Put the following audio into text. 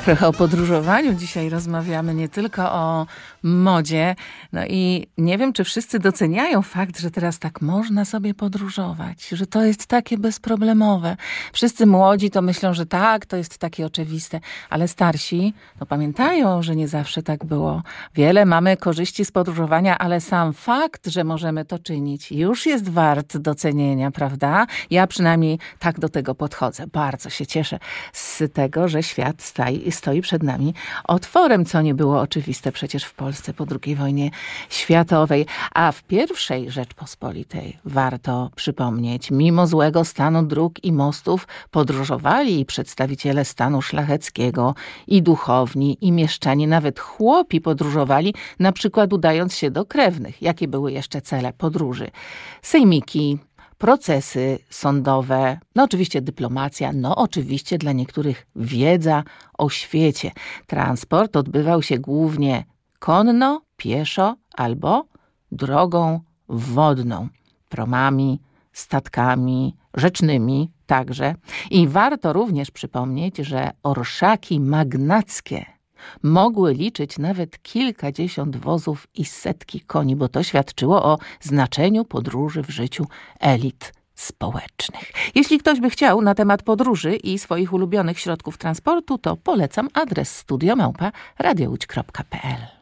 Trochę o podróżowaniu dzisiaj rozmawiamy, nie tylko o modzie. No i nie wiem, czy wszyscy doceniają fakt, że teraz tak można sobie podróżować, że to jest takie bezproblemowe. Wszyscy młodzi to myślą, że tak, to jest takie oczywiste, ale starsi to pamiętają, że nie zawsze tak było. Wiele mamy korzyści z podróżowania, ale sam fakt, że możemy to czynić, już jest wart docenienia, prawda? Ja przynajmniej tak do tego podchodzę. Bardzo się cieszę z tego, że świat stoi przed nami otworem, co nie było oczywiste przecież w Polsce po II wojnie światowej. A w pierwszej Rzeczpospolitej, warto przypomnieć, mimo złego stanu dróg i mostów podróżowali i przedstawiciele stanu szlacheckiego, i duchowni, i mieszczanie, nawet chłopi podróżowali, na przykład udając się do krewnych. Jakie były jeszcze cele podróży? Sejmiki, procesy sądowe, no oczywiście dyplomacja, no oczywiście dla niektórych wiedza o świecie. Transport odbywał się głównie konno, pieszo albo drogą wodną, promami, statkami rzecznymi także. I warto również przypomnieć, że orszaki magnackie mogły liczyć nawet kilkadziesiąt wozów i setki koni, bo to świadczyło o znaczeniu podróży w życiu elit społecznych. Jeśli ktoś by chciał na temat podróży i swoich ulubionych środków transportu, to polecam adres studio@radiołódź.pl.